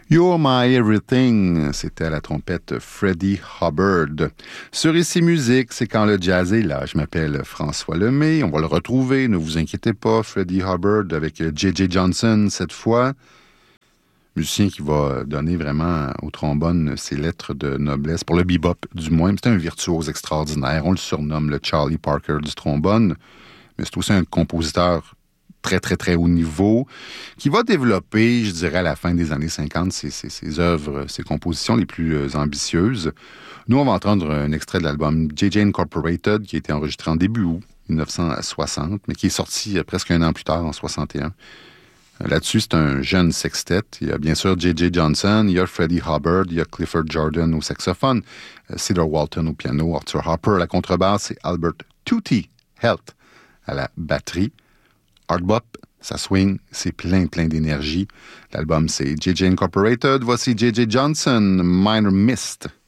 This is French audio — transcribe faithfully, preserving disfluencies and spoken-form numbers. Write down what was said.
You're My Everything, c'était à la trompette Freddie Hubbard. Sur Ici Musique, c'est quand le jazz est là. Je m'appelle François Lemay, on va le retrouver, ne vous inquiétez pas. Freddie Hubbard avec J J Johnson cette fois. Musicien qui va donner vraiment au trombone ses lettres de noblesse, pour le bebop du moins. C'est un virtuose extraordinaire, on le surnomme le Charlie Parker du trombone, mais c'est aussi un compositeur très, très, très haut niveau, qui va développer, je dirais, à la fin des années cinquante, ses, ses, ses œuvres, ses compositions les plus euh, ambitieuses. Nous, on va entendre un extrait de l'album J J Incorporated, qui a été enregistré en début août dix-neuf cent soixante, mais qui est sorti euh, presque un an plus tard, en soixante et un. Euh, là-dessus, c'est un jeune sextet. Il y a bien sûr J J Johnson, il y a Freddie Hubbard, il y a Clifford Jordan au saxophone, euh, Cedar Walton au piano, Arthur Harper à la contrebasse et Albert Tutti Helt à la batterie. Hard bop, ça swing, c'est plein, plein d'énergie. L'album, c'est J J Incorporated. Voici J J Johnson, Minor Mist.